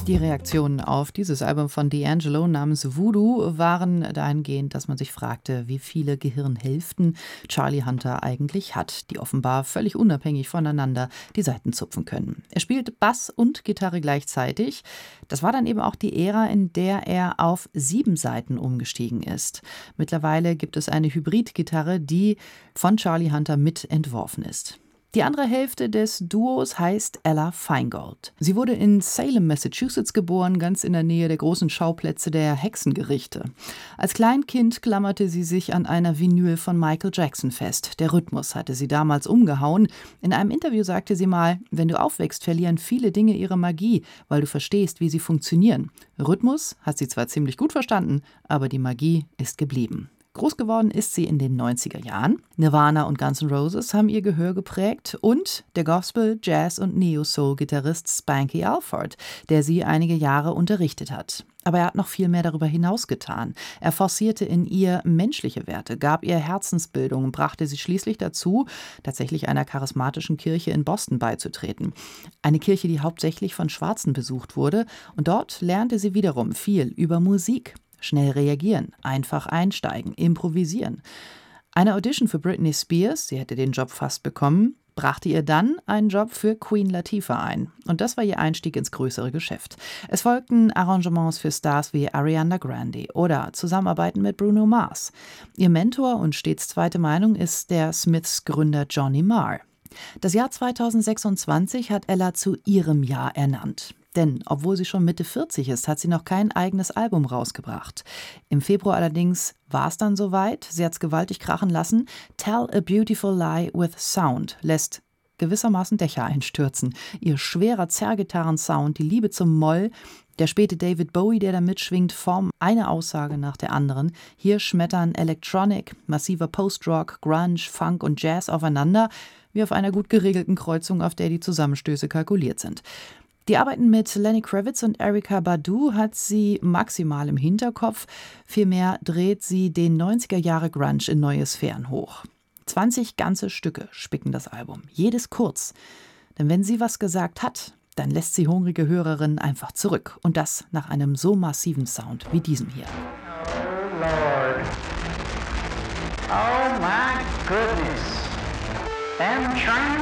Die Reaktionen auf dieses Album von D'Angelo namens Voodoo waren dahingehend, dass man sich fragte, wie viele Gehirnhälften Charlie Hunter eigentlich hat, die offenbar völlig unabhängig voneinander die Saiten zupfen können. Er spielt Bass und Gitarre gleichzeitig. Das war dann eben auch die Ära, in der er auf 7 Saiten umgestiegen ist. Mittlerweile gibt es eine Hybridgitarre, die von Charlie Hunter mitentworfen ist. Die andere Hälfte des Duos heißt Ella Feingold. Sie wurde in Salem, Massachusetts geboren, ganz in der Nähe der großen Schauplätze der Hexengerichte. Als Kleinkind klammerte sie sich an einer Vinyl von Michael Jackson fest. Der Rhythmus hatte sie damals umgehauen. In einem Interview sagte sie mal, wenn du aufwächst, verlieren viele Dinge ihre Magie, weil du verstehst, wie sie funktionieren. Rhythmus hat sie zwar ziemlich gut verstanden, aber die Magie ist geblieben. Groß geworden ist sie in den 90er Jahren. Nirvana und Guns N' Roses haben ihr Gehör geprägt und der Gospel-, Jazz- und Neo-Soul-Gitarrist Spanky Alford, der sie einige Jahre unterrichtet hat. Aber er hat noch viel mehr darüber hinaus getan. Er forcierte in ihr menschliche Werte, gab ihr Herzensbildung und brachte sie schließlich dazu, tatsächlich einer charismatischen Kirche in Boston beizutreten. Eine Kirche, die hauptsächlich von Schwarzen besucht wurde. Und dort lernte sie wiederum viel über Musik. Schnell reagieren, einfach einsteigen, improvisieren. Eine Audition für Britney Spears, sie hätte den Job fast bekommen, brachte ihr dann einen Job für Queen Latifah ein. Und das war ihr Einstieg ins größere Geschäft. Es folgten Arrangements für Stars wie Ariana Grande oder Zusammenarbeiten mit Bruno Mars. Ihr Mentor und stets zweite Meinung ist der Smiths-Gründer Johnny Marr. Das Jahr 2026 hat Ella zu ihrem Jahr ernannt. Denn obwohl sie schon Mitte 40 ist, hat sie noch kein eigenes Album rausgebracht. Im Februar allerdings war es dann soweit. Sie hat es gewaltig krachen lassen. Tell a Beautiful Lie with Sound lässt gewissermaßen Dächer einstürzen. Ihr schwerer Zerrgitarrensound, die Liebe zum Moll, der späte David Bowie, der da mitschwingt, formen eine Aussage nach der anderen. Hier schmettern Electronic, massiver Post-Rock, Grunge, Funk und Jazz aufeinander, wie auf einer gut geregelten Kreuzung, auf der die Zusammenstöße kalkuliert sind. Die Arbeiten mit Lenny Kravitz und Erykah Badu hat sie maximal im Hinterkopf. Vielmehr dreht sie den 90er-Jahre-Grunge in neue Sphären hoch. 20 ganze Stücke spicken das Album, jedes kurz. Denn wenn sie was gesagt hat, dann lässt sie hungrige Hörerinnen einfach zurück. Und das nach einem so massiven Sound wie diesem hier. Oh Lord. Oh my goodness. I'm trying